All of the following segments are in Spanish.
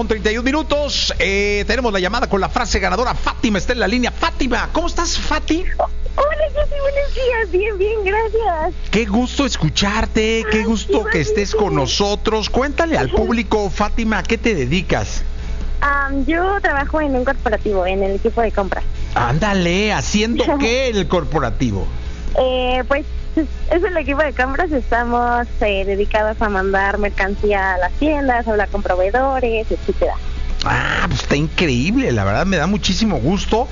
Con 31 minutos, tenemos la llamada con la frase ganadora. Fátima está en la línea. Fátima, ¿cómo estás, Fati? Hola, Jessy, buenos días. Bien, bien, gracias. Qué gusto escucharte, qué gusto que estés con nosotros. Cuéntale al público, Fátima, ¿a qué te dedicas? Yo trabajo en un corporativo, en el equipo de compras. Ándale, ¿haciendo qué el corporativo? Pues es el equipo de compras. Estamos dedicados a mandar mercancía a las tiendas, hablar con proveedores, etcétera. Pues está increíble, la verdad me da muchísimo gusto.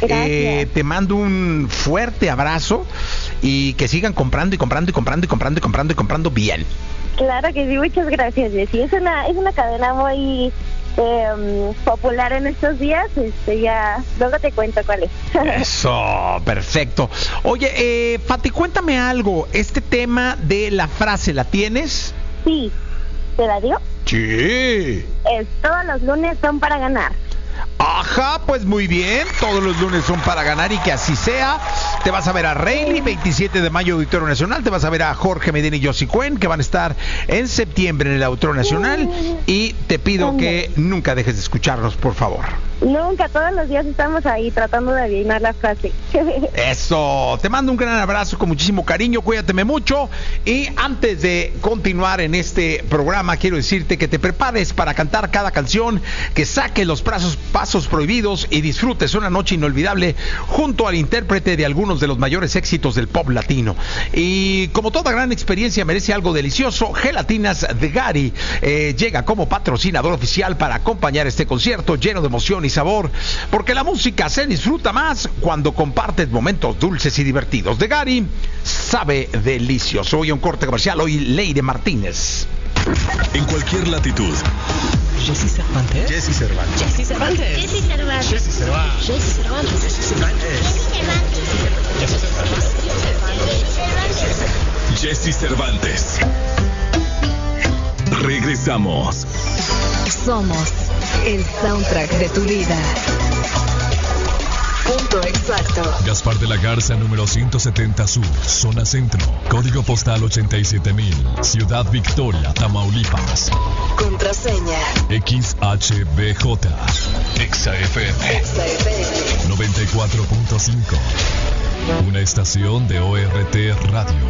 Te mando un fuerte abrazo y que sigan comprando y comprando y comprando y comprando y comprando y comprando bien. Claro que sí, muchas gracias, Jessy. Es una cadena muy popular en estos días. Ya luego te cuento cuál es. Eso, perfecto. Oye, Fati, cuéntame algo. Este tema de la frase, ¿la tienes? Sí, ¿te la digo? Sí. Todos los lunes son para ganar. Ajá, pues muy bien, todos los lunes son para ganar y que así sea. Te vas a ver a Rayleigh, 27 de mayo, Auditorio Nacional. Te vas a ver a Jorge Medina y Josie Cuen, que van a estar en septiembre en el Auditorio Nacional. Y te pido que nunca dejes de escucharnos, por favor. Nunca, todos los días estamos ahí tratando de adivinar la frase. Eso, te mando un gran abrazo con muchísimo cariño, cuídateme mucho. Y antes de continuar en este programa, quiero decirte que te prepares para cantar cada canción, que saques los pasos prohibidos y disfrutes una noche inolvidable junto al intérprete de algunos de los mayores éxitos del pop latino. Y como toda gran experiencia merece algo delicioso, Gelatinas de Gary llega como patrocinador oficial para acompañar este concierto lleno de emoción y sabor, porque la música se disfruta más cuando compartes momentos dulces y divertidos. De Gary sabe delicioso. Hoy un corte comercial, hoy Leire Martínez. En cualquier latitud. Jessy Cervantes. Jessy Cervantes. Jessy Cervantes. Jessy Cervantes. Jessy Cervantes. Jessy Cervantes. Jessy Cervantes. Regresamos. Somos el soundtrack de tu vida. Punto exacto. Gaspar de la Garza, número 170 Sur, zona centro. Código postal 87,000. Ciudad Victoria, Tamaulipas. Contraseña. XHBJ. XFM. 94.5. Una estación de ORT Radio.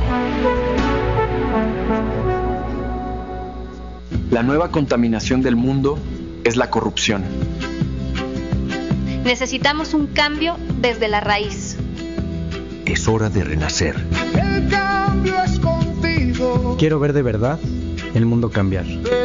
La nueva contaminación del mundo es la corrupción. Necesitamos un cambio desde la raíz. Es hora de renacer. El cambio es contigo. Quiero ver de verdad el mundo cambiar.